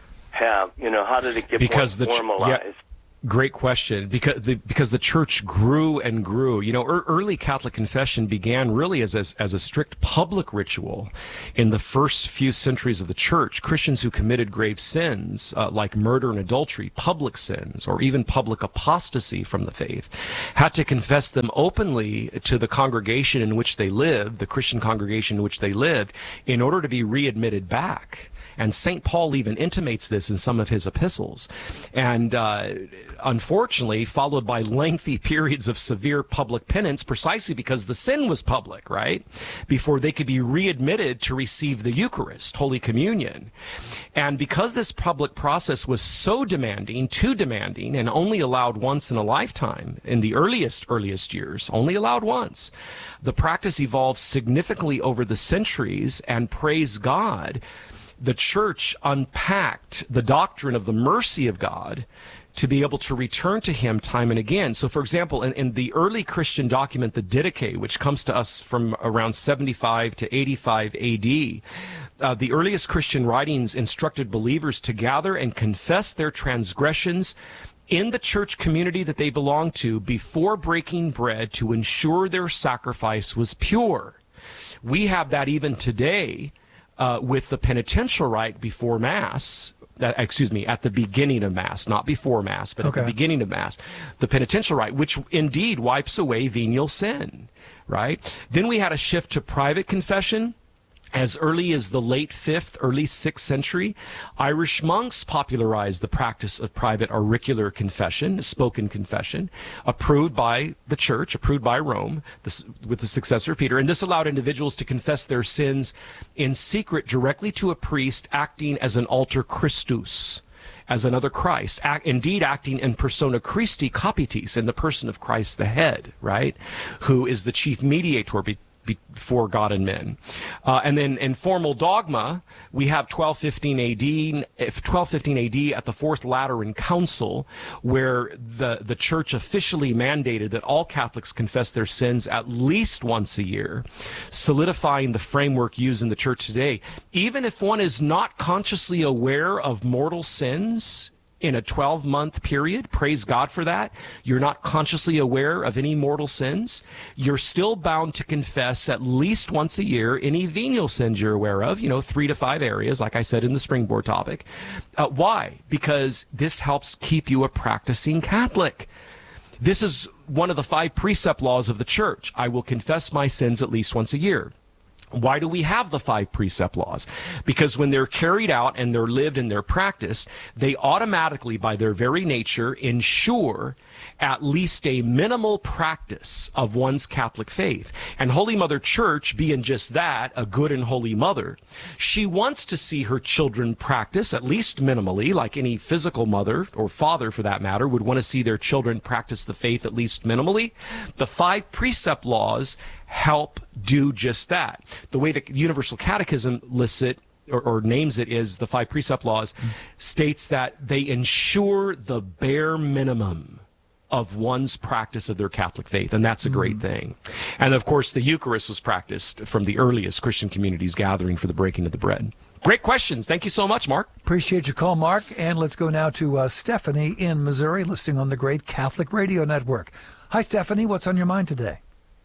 have? You know, how did it get because more the, formalized? Yeah. Great question. Because the because the church grew and grew. You know, er, early Catholic confession began really as, as as a strict public ritual. In the first few centuries of the church, Christians who committed grave sins uh, like murder and adultery, public sins, or even public apostasy from the faith, had to confess them openly to the congregation in which they lived, the Christian congregation in which they lived, in order to be readmitted back. And Saint Paul even intimates this in some of his epistles. And uh, unfortunately, followed by lengthy periods of severe public penance, precisely because the sin was public, right? Before they could be readmitted to receive the Eucharist, Holy Communion. And because this public process was so demanding, too demanding, and only allowed once in a lifetime, in the earliest, earliest years, only allowed once, the practice evolved significantly over the centuries, and praise God, the church unpacked the doctrine of the mercy of God to be able to return to him time and again. So, for example, in, in the early Christian document, the Didache, which comes to us from around seventy-five to eighty-five A D, uh, the earliest Christian writings instructed believers to gather and confess their transgressions in the church community that they belonged to before breaking bread to ensure their sacrifice was pure. We have that even today. Uh, with the penitential rite before Mass, uh, excuse me, at the beginning of Mass, not before Mass, but okay. at the beginning of Mass, the penitential rite, which indeed wipes away venial sin, right? Then we had a shift to private confession. As early as the late fifth, early sixth century, Irish monks popularized the practice of private auricular confession, spoken confession, approved by the Church, approved by Rome, this, with the successor of Peter. And this allowed individuals to confess their sins in secret directly to a priest acting as an alter Christus, as another Christ, act, indeed acting in persona Christi capitis, in the person of Christ the head, right, who is the chief mediator between before God and men. Uh, and then in formal dogma, we have twelve fifteen A D, twelve fifteen A D at the Fourth Lateran Council, where the, the church officially mandated that all Catholics confess their sins at least once a year, solidifying the framework used in the church today. Even if one is not consciously aware of mortal sins, in a twelve-month period, praise God for that, you're not consciously aware of any mortal sins, you're still bound to confess at least once a year any venial sins you're aware of, you know, three to five areas, like I said in the springboard topic. Uh, why? Because this helps keep you a practicing Catholic. This is one of the five precept laws of the Church. I will confess my sins at least once a year. Why do we have the five precept laws? Because when they're carried out and they're lived and they're practiced, they automatically, by their very nature, ensure at least a minimal practice of one's Catholic faith. And Holy Mother Church, being just that, a good and holy mother, she wants to see her children practice, at least minimally, like any physical mother, or father for that matter, would want to see their children practice the faith at least minimally. The five precept laws help do just that. The way the Universal Catechism lists it, or, or names it, is the five precept laws, mm. states that they ensure the bare minimum of one's practice of their Catholic faith, and that's a great mm. thing. And of course, the Eucharist was practiced from the earliest Christian communities gathering for the breaking of the bread. Great questions. Thank you so much, Mark. Appreciate your call, Mark. And let's go now to uh, Stephanie in Missouri, listening on the Great Catholic Radio Network. Hi, Stephanie. What's on your mind today?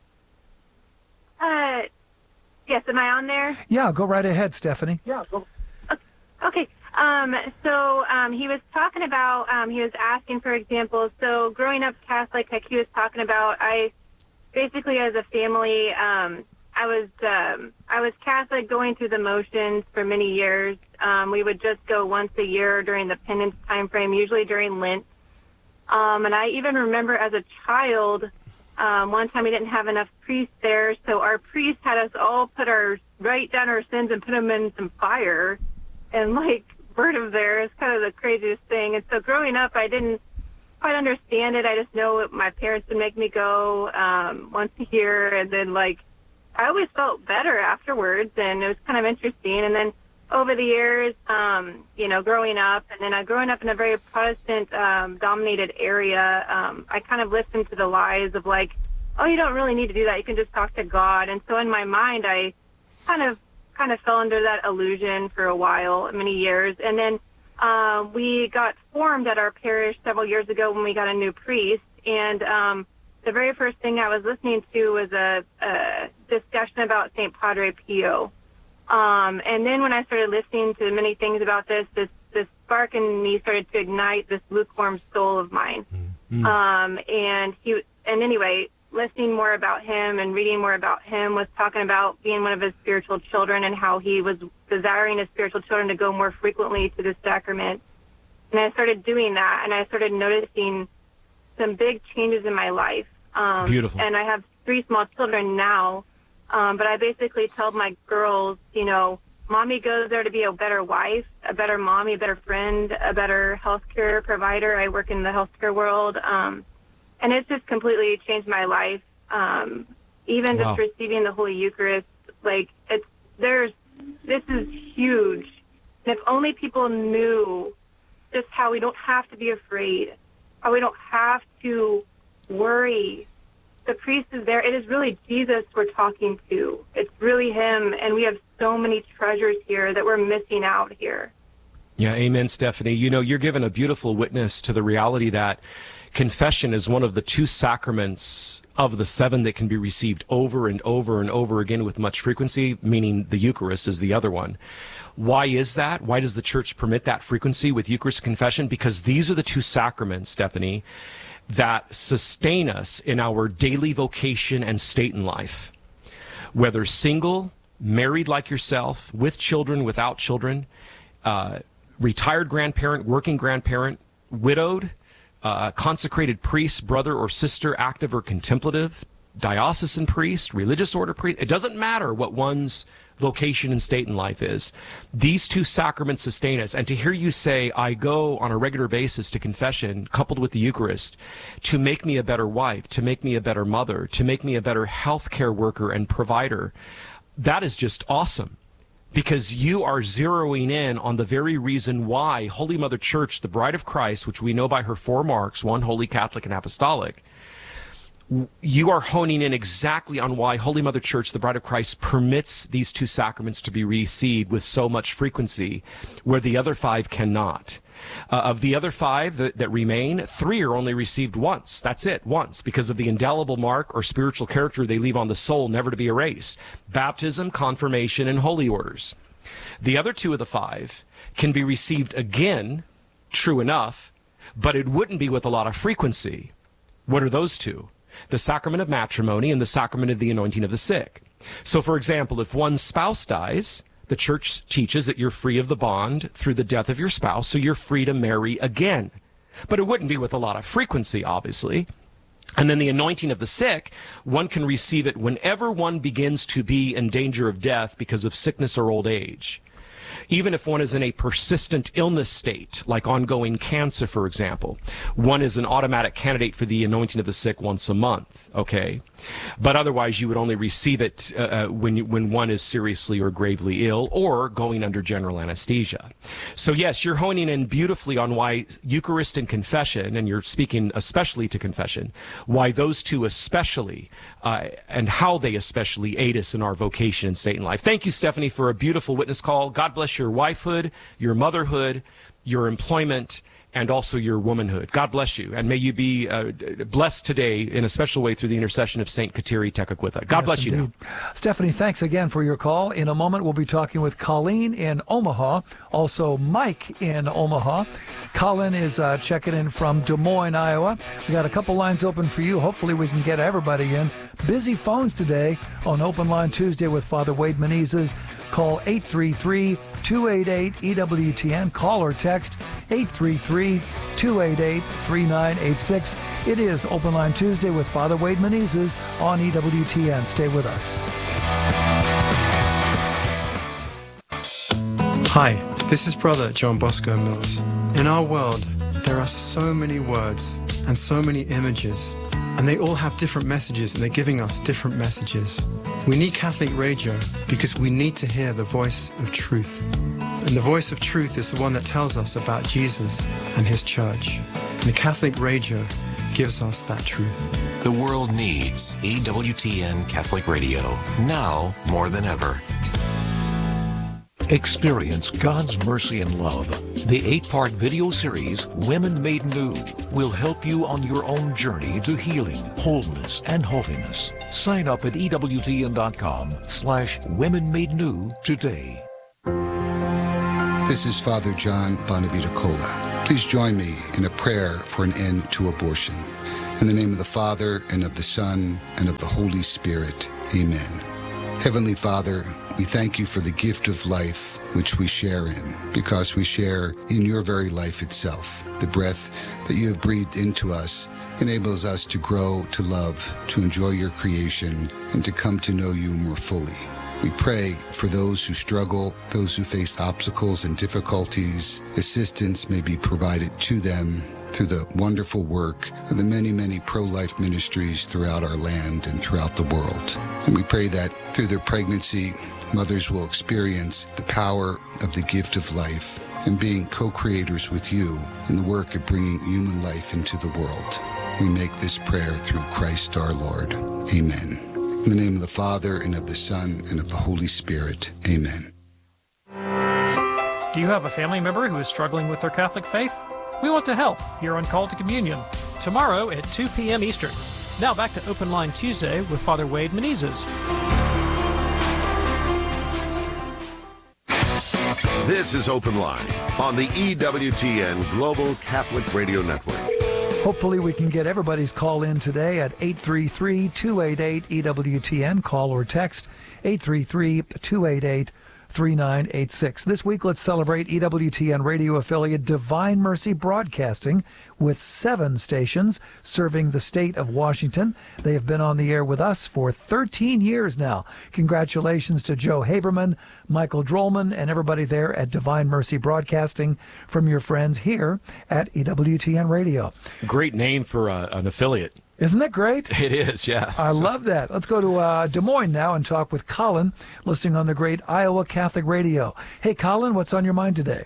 Uh, yes, am I on there? Yeah, go right ahead, Stephanie. Yeah, go. Okay, um, so um, he was talking about, um, he was asking for examples. So growing up Catholic, like he was talking about, I basically as a family, um, I was um, I was Catholic, going through the motions for many years. Um, we would just go once a year during the penance time frame, usually during Lent. Um, and I even remember as a child, um, one time we didn't have enough priests there, so our priest had us all put our write down our sins and put them in some fire, and like burn them there. It's kind of the craziest thing. And so growing up, I didn't quite understand it. I just know my parents would make me go um, once a year, and then like I always felt better afterwards, and it was kind of interesting. And then over the years, um, you know, growing up, and then uh, growing up in a very Protestant-dominated um, area, um, I kind of listened to the lies of like, oh, you don't really need to do that. You can just talk to God. And so in my mind, I kind of kind of fell under that illusion for a while, many years. And then um, we got formed at our parish several years ago when we got a new priest, and um, the very first thing I was listening to was a, a discussion about Saint Padre Pio. Um, and then when I started listening to many things about this, this, this spark in me started to ignite this lukewarm soul of mine. Mm-hmm. Um, and he, and anyway, listening more about him and reading more about him was talking about being one of his spiritual children and how he was desiring his spiritual children to go more frequently to the sacrament. And I started doing that, and I started noticing some big changes in my life. Um, Beautiful. And I have three small children now, um, but I basically tell my girls, you know, Mommy goes there to be a better wife, a better mommy, a better friend, a better healthcare provider. I work in the healthcare world, um, and it's just completely changed my life. Um, even Wow. just receiving the Holy Eucharist, like it's there's this is huge. And if only people knew just how we don't have to be afraid, how we don't have to worry. The priest is there. It is really Jesus we're talking to. It's really him, and we have so many treasures here that we're missing out here. Yeah, amen, Stephanie. You know, you're given a beautiful witness to the reality that confession is one of the two sacraments of the seven that can be received over and over and over again with much frequency, meaning the Eucharist is the other one. Why is that? Why does the church permit that frequency with Eucharist confession? Because these are the two sacraments, Stephanie, that sustain us in our daily vocation and state in life. Whether single, married like yourself, with children, without children, uh, retired grandparent, working grandparent, widowed, uh, consecrated priest, brother or sister, active or contemplative, diocesan priest, religious order priest. It doesn't matter what one's vocation and state in life is. These two sacraments sustain us. And to hear you say, I go on a regular basis to confession, coupled with the Eucharist, to make me a better wife, to make me a better mother, to make me a better healthcare worker and provider, that is just awesome. Because you are zeroing in on the very reason why Holy Mother Church, the Bride of Christ, which we know by her four marks, one, Holy, Catholic, and Apostolic, you are honing in exactly on why Holy Mother Church, the Bride of Christ, permits these two sacraments to be received with so much frequency, where the other five cannot. Uh, of the other five that, that remain, three are only received once. That's it, once, because of the indelible mark or spiritual character they leave on the soul, never to be erased. Baptism, confirmation, and holy orders. The other two of the five can be received again, true enough, but it wouldn't be with a lot of frequency. What are those two? The sacrament of matrimony and the sacrament of the anointing of the sick. So, for example, if one's spouse dies, the church teaches that you're free of the bond through the death of your spouse, so you're free to marry again. But it wouldn't be with a lot of frequency, obviously. And then the anointing of the sick, one can receive it whenever one begins to be in danger of death because of sickness or old age. Even if one is in a persistent illness state, like ongoing cancer, for example, one is an automatic candidate for the anointing of the sick once a month, okay? But otherwise, you would only receive it uh, when, you, when one is seriously or gravely ill or going under general anesthesia. So yes, you're honing in beautifully on why Eucharist and confession, and you're speaking especially to confession, why those two especially, uh, and how they especially aid us in our vocation and state in life. Thank you, Stephanie, for a beautiful witness call. God bless your wifehood, your motherhood, your employment, and also your womanhood. God bless you, and may you be uh, blessed today in a special way through the intercession of Saint Kateri Tekakwitha. God Yes, bless you indeed. now. Stephanie, thanks again for your call. In a moment, we'll be talking with Colleen in Omaha, also Mike in Omaha. Colin is uh, checking in from Des Moines, Iowa. We got a couple lines open for you. Hopefully we can get everybody in. Busy phones today on Open Line Tuesday with Father Wade Menezes. Call eight three three, two eight eight, E W T N. Call or text eight three three, two eight eight, three nine eight six. It is Open Line Tuesday with Father Wade Menezes on E W T N. Stay with us. Hi, this is Brother John Bosco Mills. In our world, there are so many words and so many images, and they all have different messages, and they're giving us different messages. We need Catholic radio because we need to hear the voice of truth. And the voice of truth is the one that tells us about Jesus and his church. And the Catholic radio gives us that truth. The world needs E W T N Catholic Radio, now more than ever. Experience God's mercy and love. The eight-part video series, Women Made New, will help you on your own journey to healing, wholeness, and holiness. Sign up at E W T N dot com slash Women Made New today. This is Father John Bonavita Cola. Please join me in a prayer for an end to abortion. In the name of the Father, and of the Son, and of the Holy Spirit. Amen. Heavenly Father, we thank you for the gift of life which we share in, because we share in your very life itself. The breath that you have breathed into us enables us to grow, to love, to enjoy your creation, and to come to know you more fully. We pray for those who struggle, those who face obstacles and difficulties. Assistance may be provided to them through the wonderful work of the many, many pro-life ministries throughout our land and throughout the world. And we pray that through their pregnancy, mothers will experience the power of the gift of life and being co-creators with you in the work of bringing human life into the world. We make this prayer through Christ our Lord. Amen. In the name of the Father, and of the Son, and of the Holy Spirit. Amen. Do you have a family member who is struggling with their Catholic faith? We want to help here on Call to Communion, tomorrow at two p.m. Eastern. Now back to Open Line Tuesday with Father Wade Menezes. This is Open Line on the E W T N Global Catholic Radio Network. Hopefully we can get everybody's call in today at eight three three, two eight eight, E W T N. Call or text eight three three, two eight eight, three nine eight six. This week, let's celebrate E W T N radio affiliate Divine Mercy Broadcasting with seven stations serving the state of Washington. They have been on the air with us for thirteen years now. Congratulations to Joe Haberman, Michael Drollman, and everybody there at Divine Mercy Broadcasting from your friends here at E W T N Radio. Great name for uh, an affiliate. Isn't that great? It is, yeah. I love that. Let's go to uh, Des Moines now and talk with Colin, listening on the great Iowa Catholic Radio. Hey, Colin, what's on your mind today?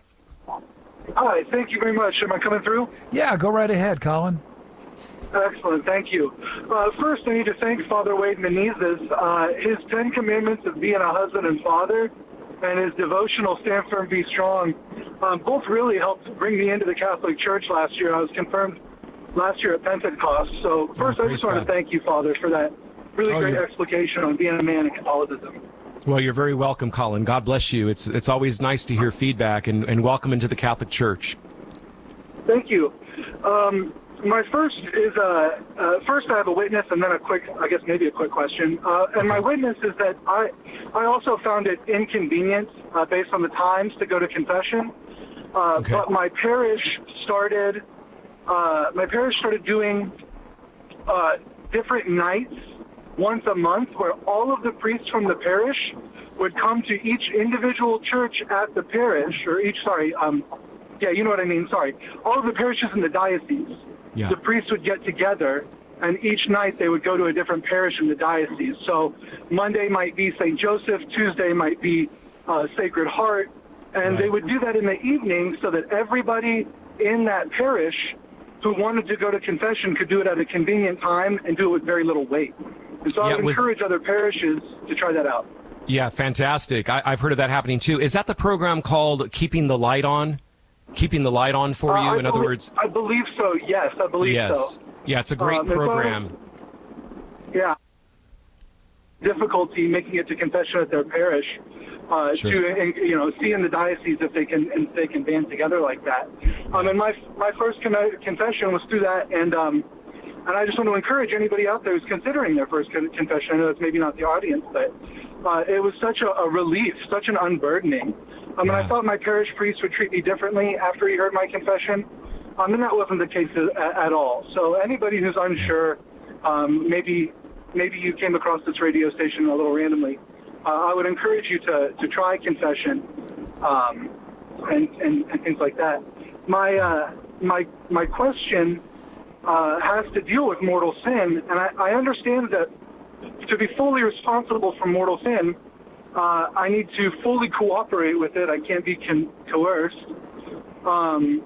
Hi, thank you very much. Am I coming through? Yeah, go right ahead, Colin. Excellent, thank you. Uh, first, I need to thank Father Wade Menezes. Uh, his Ten Commandments of being a husband and father and his devotional Stand Firm, Be Strong, um, both really helped bring me into the Catholic Church last year. I was confirmed last year at Pentecost. So first, oh, I just want to thank you, Father, for that really oh, great you're... explication on being a man in Catholicism. Well, you're very welcome, Colin. God bless you. It's it's always nice to hear feedback, and, and welcome into the Catholic Church. Thank you. Um, my first is, uh, uh, first I have a witness and then a quick, I guess maybe a quick question. Uh, and my witness is that I, I also found it inconvenient uh, based on the times to go to confession. Uh, okay. But my parish started... Uh, my parish started doing uh, different nights once a month where all of the priests from the parish would come to each individual church at the parish, or each, sorry, um, yeah, you know what I mean, sorry. All of the parishes in the diocese, yeah. The priests would get together, and each night they would go to a different parish in the diocese. So Monday might be Saint Joseph, Tuesday might be uh, Sacred Heart, and right. They would do that in the evening so that everybody in that parish who wanted to go to confession could do it at a convenient time and do it with very little wait. And so yeah, I would was... encourage other parishes to try that out. Yeah, fantastic. I, I've heard of that happening too. Is that the program called Keeping the Light On? keeping the light on for Uh, you, I in other believe- words? I believe so, yes, I believe Yes. so. Yeah, it's a great Um, if I was- program. Yeah. Difficulty making it to confession at their parish. Uh, Sure. to and, you know, see in the diocese if they can if they can band together like that. Um, and my my first con- confession was through that, and um, and I just want to encourage anybody out there who's considering their first con- confession. I know it's maybe not the audience, but uh, it was such a, a relief, such an unburdening. I mean, I thought my parish priest would treat me differently after he heard my confession, um, and that wasn't the case at, at all. So anybody who's unsure, um, maybe maybe you came across this radio station a little randomly. Uh, I would encourage you to, to try confession um, and, and, and things like that. My uh, my my question uh, has to deal with mortal sin, and I, I understand that to be fully responsible for mortal sin, uh, I need to fully cooperate with it. I can't be con- coerced, um,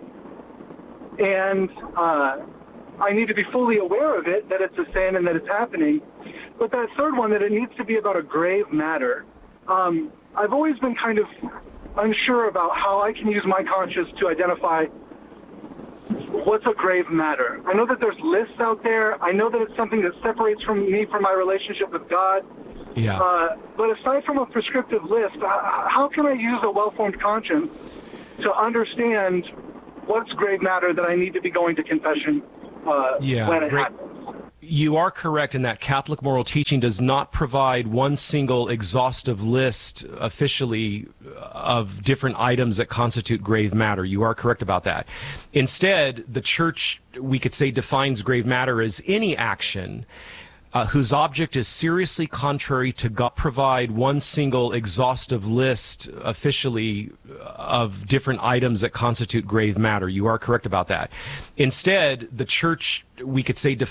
and uh, I need to be fully aware of it, that it's a sin and that it's happening. But that third one, that it needs to be about a grave matter. Um, I've always been kind of unsure about how I can use my conscience to identify what's a grave matter. I know that there's lists out there. I know that it's something that separates from me from my relationship with God. Yeah. Uh, but aside from a prescriptive list, uh, how can I use a well-formed conscience to understand what's grave matter that I need to be going to confession uh, Yeah, when it great. happens? You are correct in that Catholic moral teaching does not provide one single exhaustive list officially of different items that constitute grave matter. You are correct about that. Instead, the Church, we could say, defines grave matter as any action uh, whose object is seriously contrary to God. Provide one single exhaustive list officially of different items that constitute grave matter. You are correct about that. Instead, the Church, we could say,